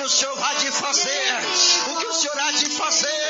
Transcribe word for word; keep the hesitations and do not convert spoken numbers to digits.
o Senhor vai de fazer, o que o Senhor há de fazer.